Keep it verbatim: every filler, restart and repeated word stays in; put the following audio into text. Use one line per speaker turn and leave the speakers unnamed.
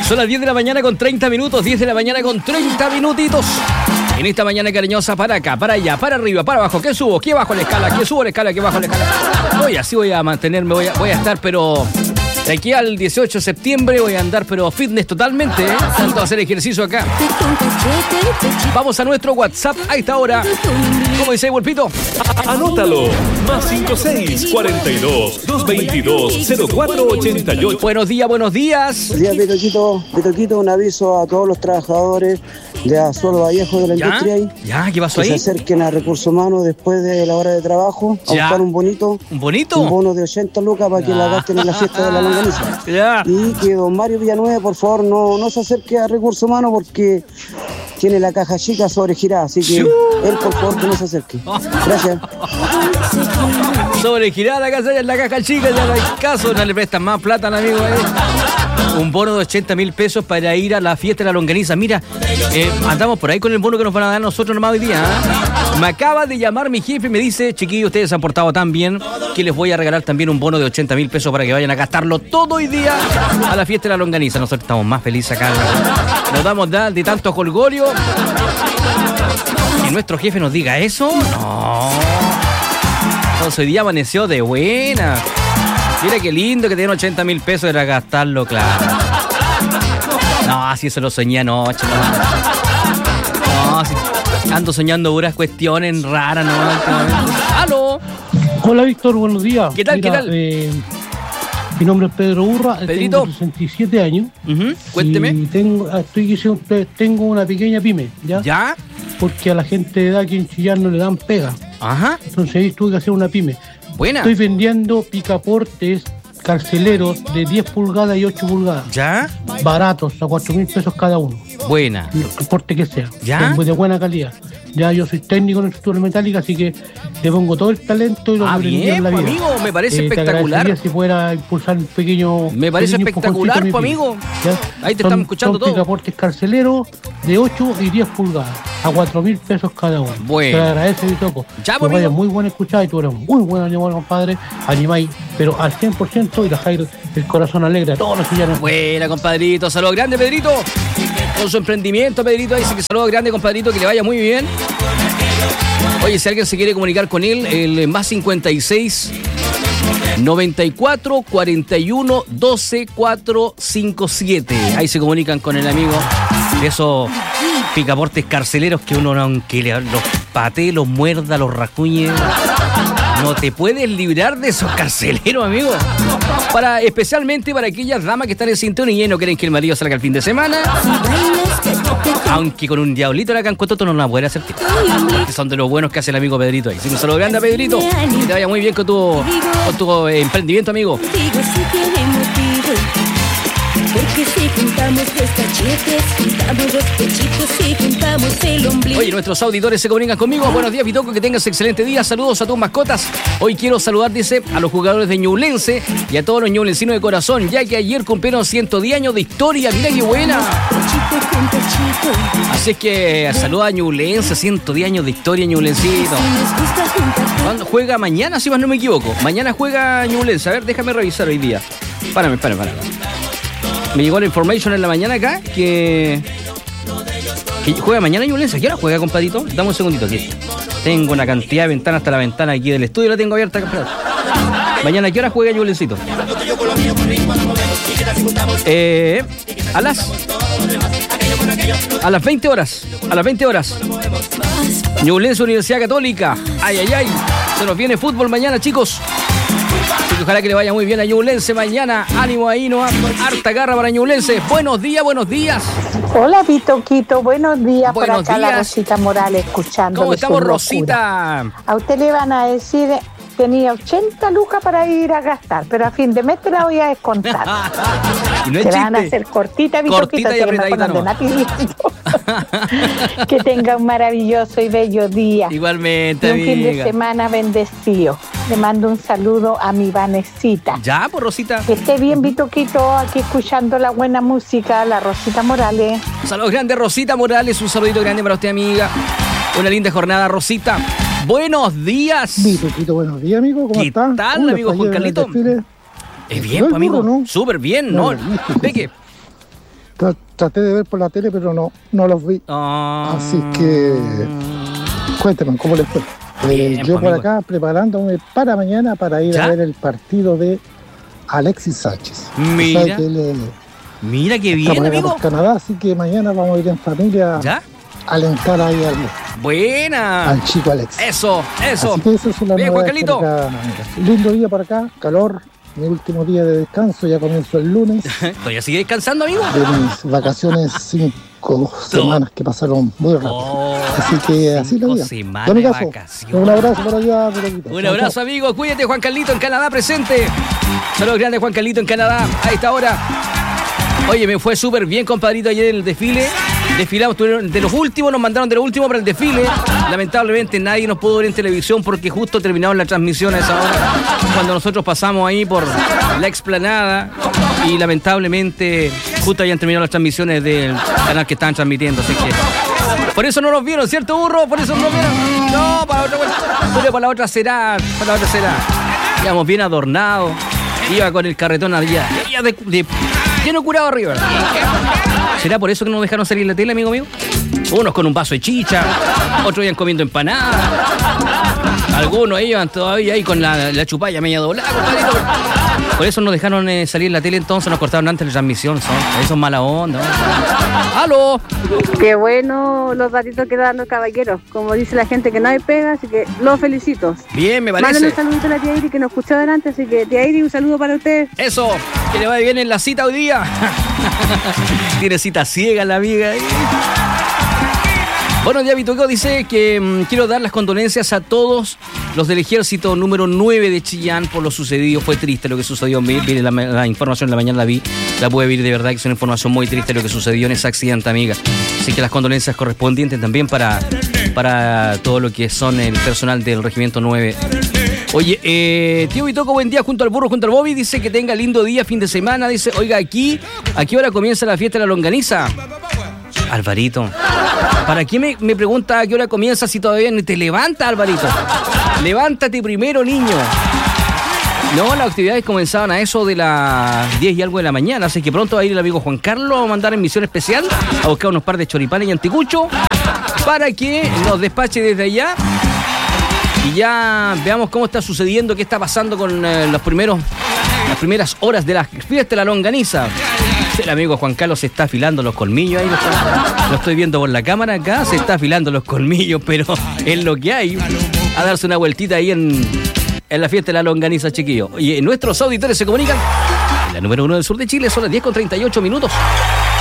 Son las diez de la mañana con treinta minutos, diez de la mañana con treinta minutitos. En esta mañana cariñosa, para acá, para allá, para arriba, para abajo. ¿Qué subo? ¿Qué bajo la escala? ¿Qué subo la escala? ¿Qué bajo la escala? Voy así voy a mantenerme, voy a, voy a estar, pero de aquí al dieciocho de septiembre voy a andar, pero fitness totalmente, ¿eh? Tanto hacer ejercicio acá. Vamos a nuestro WhatsApp a esta hora. ¿Cómo dice, Golpito?
Anótalo. Más cinco seis, cuarenta y dos, doscientos veintidós, cero cuatro ochenta y ocho.
Buenos días, buenos días.
Buenos días, Pitoquito. Pitoquito, un aviso a todos los trabajadores de Azuelo Vallejo de la
¿Ya?
industria ahí.
¿Ya? ¿Qué pasó
que
ahí?
se acerquen a Recursos Humanos después de la hora de trabajo a
¿Ya?
buscar un bonito.
¿Un bonito?
Un bono de ochenta lucas para que
Ya.
la gasten en la fiesta de la longaniza.
Ya.
Y que don Mario Villanueva, por favor, no, no se acerque a Recursos Humanos porque tiene la caja chica sobregirada. Así que
¡Siu!
él, por favor, que no se acerque. Gracias.
Sobregirada la casa, en la caja chica, ya no hay caso, no le prestan más plata al amigo ahí. Un bono de ochenta mil pesos para ir a la fiesta de la longaniza. Mira, eh, andamos por ahí con el bono que nos van a dar nosotros nomás hoy día, ¿eh? Me acaba de llamar mi jefe y me dice, chiquillos, ustedes se han portado tan bien que les voy a regalar también un bono de ochenta mil pesos para que vayan a gastarlo todo hoy día a la fiesta de la longaniza. Nosotros estamos más felices acá. Nos damos de, de tanto jolgorio. ¿Y nuestro jefe nos diga eso? No. Entonces hoy día amaneció de buena. Mira qué lindo que tienen ochenta mil pesos para gastarlo, claro. No, así eso lo soñé anoche, no. No, si ando soñando puras cuestiones raras, no. ¡Aló!
Hola, Víctor, buenos días.
¿Qué tal,
Mira,
qué tal?
Eh, mi nombre es Pedro Urra,
Pedrito.
tengo sesenta y siete años.
Uh-huh. Cuénteme.
Y tengo, estoy, tengo una pequeña pyme, ¿ya?
¿Ya?
Porque a la gente de edad aquí en Chillán no le dan pega.
Ajá.
Entonces ahí tuve que hacer una pyme.
Buena.
Estoy vendiendo picaportes carceleros de diez pulgadas y ocho pulgadas.
¿Ya?
Baratos, a cuatro mil pesos cada uno.
Buena.
El porte que sea.
¿Ya?
De, de buena calidad. Ya yo soy técnico en estructura metálica, así que le pongo todo el talento y lo
Ah,
aprendí
bien,
en la vida.
pues, amigo, me parece
Eh, te
espectacular.
agradecería si fuera impulsar un pequeño.
Me parece
pequeño
espectacular,
empujoncito a mi
pues,
pyme.
amigo.
¿Ya?
Ahí te
Son-
están escuchando
son
todo.
picaportes carceleros de ocho y diez pulgadas, a cuatro mil pesos cada uno.
Bueno.
Te agradece, Vitoco.
Ya,
Que
pues,
vaya
amigo.
muy buena escuchada y tú eres muy buen animal, compadre. Animáis, pero al cien por ciento y dejáis el corazón alegre a todos los chillanos.
Buena, compadrito. Saludos grande, Pedrito. Con su emprendimiento, Pedrito. Dice que saludos grande, compadrito. Que le vaya muy bien. Oye, si alguien se quiere comunicar con él, el más cincuenta y seis, noventa y cuatro, cuarenta y uno, doce, cuatrocientos cincuenta y siete. Ahí se comunican con el amigo de esos picaportes carceleros que uno, aunque le- los patee, los muerda, los rajuñe, no te puedes librar de esos carceleros, amigo. Para, especialmente para aquellas damas que están en sintonía y no quieren que el marido salga el fin de semana. Aunque con un diablito la cancototo no la puede hacer. Que son de los buenos que hace el amigo Pedrito ahí. Así que un saludo grande a Pedrito. Que te vaya muy bien con tu, con tu eh, emprendimiento, amigo.
Digo si tiene motivo, porque si juntamos los cachetes, juntamos los pechitos y juntamos el ombligo.
Oye, nuestros auditores se comunican conmigo. Buenos días, Pitoco, que tengas excelente día. Saludos a tus mascotas. Hoy quiero saludar, dice, a los jugadores de Ñublense y a todos los ñublencinos de corazón, ya que ayer cumplieron ciento diez años de historia. Mira qué buena.
Pechito con pechito,
Así es que saluda a Ñublense, ciento diez años de historia, Ñublencito.
si nos gusta juntar.
¿Cuándo juega mañana? Si más no me equivoco. Mañana juega Ñublense. A ver, déjame revisar hoy día. Párame, párame, párame. Me llegó la information en la mañana acá que, que juega mañana Ñublense. ¿A qué hora juega, compadito? Dame un segundito aquí. Tengo una cantidad de ventanas, hasta la ventana aquí del estudio la tengo abierta, compadre. Mañana, ¿a qué hora juega Ñublencito? Eh, a las a las veinte horas. A las veinte horas. Ñublense, Universidad Católica. Ay, ay, ay. Se nos viene fútbol mañana, chicos. Así que ojalá que le vaya muy bien a Ñublense mañana. Ánimo ahí, no harta garra para Ñublense. Buenos días, buenos días.
Hola, Pitoquito, buenos días.
Buenos
por acá
días.
la Rosita Morales escuchando.
¿Cómo estamos, Rosita?
A usted le van a decir, tenía ochenta lucas para ir a gastar, pero a fin de mes te la voy a descontar.
Y no es
Se van a
chiste.
hacer cortita, Pitoquito,
Cortita y
así que mejor
apretadita
no
nomás.
anden pidiendo. Que tenga un maravilloso y bello día.
Igualmente,
Y un fin de
amiga.
semana bendecido. Le mando un saludo a mi Vanesita.
Ya, pues, Rosita.
Que esté bien, Pitoquito, aquí escuchando la buena música, la Rosita Morales.
Saludos grandes, Rosita Morales. Un saludito grande para usted, amiga. Una linda jornada, Rosita. Buenos días.
Vitoquito, buenos días, amigo. ¿Cómo
¿Qué
estás?
tal,
Uy,
amigo
hasta
Juan
ayer en el
Carlito?
desfile.
Es
¿Te
bien,
quedó
pues,
el burro,
amigo.
no?
Súper bien, ¿no?
No, no, no.
Ve que
Tra- traté de ver por la tele, pero no, no los vi.
Oh.
Así que cuéntame, ¿cómo les fue? Eh,
Bien,
yo
pues,
por
amigo.
acá preparándome para mañana para ir
¿Ya?
a ver el partido de Alexis Sánchez.
Mira.
O sea, que él, eh,
Mira qué
está
bien,
por acá
amigo.
por Canadá, así que mañana vamos a ir en familia
¿Ya?
a alentar ahí al,
Buena.
al chico Alexis.
Eso, eso.
Así que eso es una
Bien, Juan
novedad por
Carlito.
acá. Lindo día por acá, calor. Mi último día de descanso, ya comienzo el lunes
¿Todavía sigue descansando, amigo?
de mis vacaciones, cinco semanas que pasaron muy rápido.
Oh,
Así que así lo
cinco
digo.
semanas
Don
de
Igazo,
vacaciones.
un abrazo por allá, Peroquito.
Un
Chao,
abrazo,
chao.
amigo. Cuídate, Juan Carlito en Canadá presente. Saludos grandes, Juan Carlito en Canadá a esta hora. Oye, me fue súper bien, compadrito, ayer en el desfile. Desfilamos, tuvieron- de los últimos, nos mandaron de los últimos para el desfile. Lamentablemente nadie nos pudo ver en televisión porque justo terminaron la transmisión a esa hora. Cuando nosotros pasamos ahí por la explanada y lamentablemente justo habían terminado las transmisiones del canal que estaban transmitiendo. Así que por eso no nos vieron, ¿cierto, burro? Por eso no nos vieron. No, para la otra, pero para la otra será, para la otra será. Íbamos bien adornados. Iba con el carretón allá, allá de, de lleno curado arriba. ¿Será por eso que no nos dejaron salir en la tele, amigo mío? Unos con un vaso de chicha, otros iban comiendo empanadas. Algunos iban todavía ahí con la, la chupalla media doblada, compadrito. Por eso nos dejaron eh, salir en la tele, entonces nos cortaron antes la transmisión. Son, eso es mala onda. ¿No? ¡Aló!
Qué bueno los ratitos que dan los caballeros. Como dice la gente que no hay pega, así que los felicito.
Bien, me
Mándale
parece.
un saludito a la tía Iri que nos escuchó adelante, así que tía Iri, un saludo para usted.
Eso, que le vaya bien en la cita hoy día. Tiene cita ciega la amiga. ahí. Buenos días, Vitoqueo dice que mm, quiero dar las condolencias a todos los del ejército número nueve de Chillán por lo sucedido. Fue triste lo que sucedió. Vi, vi la, la información en la mañana, la vi. La pude ver de verdad, que es una información muy triste lo que sucedió en ese accidente, amiga. Así que las condolencias correspondientes también para, para todo lo que son el personal del regimiento nueve. Oye, eh, tío Vitoco, buen día junto al burro, junto al Bobby. Dice que tenga lindo día, fin de semana. Dice, oiga, aquí, ¿a qué hora comienza la fiesta de la longaniza? Alvarito, ¿para qué me, me pregunta a qué hora comienza si todavía no te levanta, Alvarito? Levántate primero, niño. No, las actividades comenzaban a eso de las diez y algo de la mañana, así que pronto va a ir el amigo Juan Carlos a mandar en misión especial a buscar unos par de choripanes y anticucho para que nos despache desde allá y ya veamos cómo está sucediendo, qué está pasando con eh, los primeros, las primeras horas de la fiesta de la longaniza. El amigo Juan Carlos se está afilando los colmillos ahí, lo, está- lo estoy viendo por la cámara acá, se está afilando los colmillos, pero es lo que hay. A darse una vueltita ahí en, en la fiesta de la longaniza, chiquillo. Y nuestros auditores se comunican en la número uno del sur de Chile, son las diez con treinta y ocho minutos.